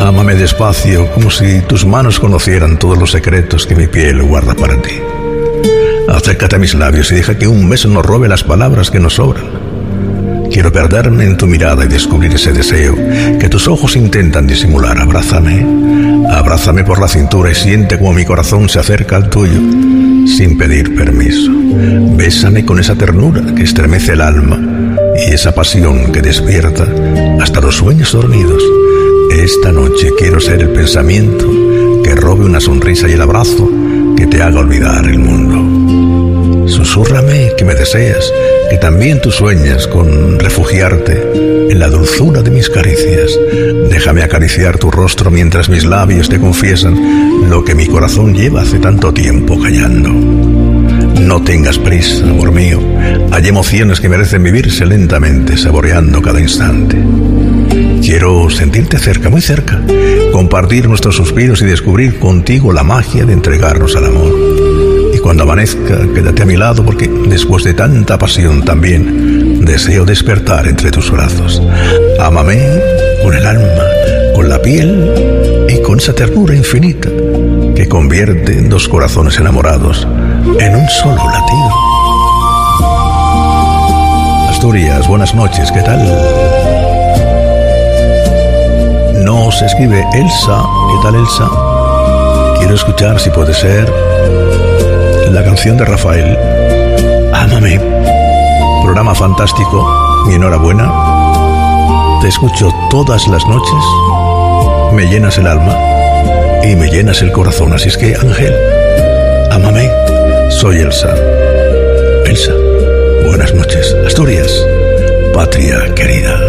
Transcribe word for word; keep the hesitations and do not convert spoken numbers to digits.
Ámame despacio, como si tus manos conocieran todos los secretos que mi piel guarda para ti. Acércate a mis labios y deja que un beso nos robe las palabras que nos sobran. Quiero perderme en tu mirada y descubrir ese deseo que tus ojos intentan disimular. Abrázame, abrázame por la cintura y siente como mi corazón se acerca al tuyo sin pedir permiso. Bésame con esa ternura que estremece el alma y esa pasión que despierta hasta los sueños dormidos. Esta noche quiero ser el pensamiento que robe una sonrisa y el abrazo que te haga olvidar el mundo. Susúrrame que me deseas, que también tú sueñas con refugiarte en la dulzura de mis caricias. Déjame acariciar tu rostro mientras mis labios te confiesan lo que mi corazón lleva hace tanto tiempo callando. No tengas prisa, amor mío. Hay emociones que merecen vivirse lentamente, saboreando cada instante. Quiero sentirte cerca, muy cerca, compartir nuestros suspiros y descubrir contigo la magia de entregarnos al amor. Y cuando amanezca, quédate a mi lado, porque después de tanta pasión también deseo despertar entre tus brazos. Ámame con el alma, con la piel y con esa ternura infinita que convierte dos corazones enamorados en un solo latido. Asturias, buenas noches, ¿qué tal? Nos escribe Elsa. ¿Qué tal, Elsa? Quiero escuchar, si puede ser, la canción de Rafael, Ámame. Programa fantástico, mi enhorabuena. Te escucho todas las noches, me llenas el alma y me llenas el corazón. Así es que, Ángel, ámame. Soy Elsa. Elsa, buenas noches. Asturias, patria querida.